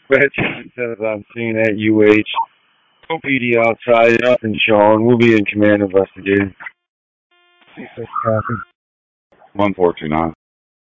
Red John says I'm seeing at UH. No PD outside, nothing showing. We'll be in command investigating. 6 copy. 1429.